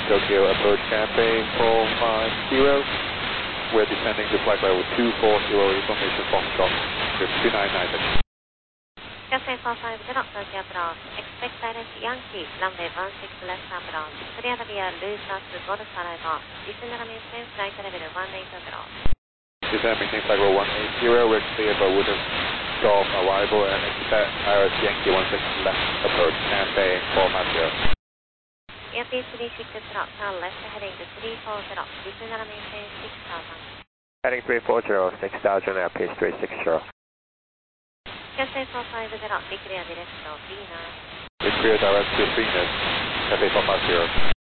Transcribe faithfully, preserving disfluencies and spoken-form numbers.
Tokyo approach Campaign four five zero. We're descending to flight level two four zero, information Foxtrot, two nine nine six. Cafe four five zero, Tokyo approach. Expect direct Yankee, runway one six left approach. Clear via loose up to Golf arrival. Descend and maintain flight level one eight zero. Descend and maintain flight level one eight zero. We're clear for Woodard Golf arrival and expect Iris Yankee one six left approach, Cafe four five zero. Yankee three six zero, turn left heading to three four zero. Descend and maintain six thousand. Heading three four zero, six thousand, airpace three six zero. Cafe four five zero, declare direct to Venus. We clear direct to Venus, Cafe four five zero.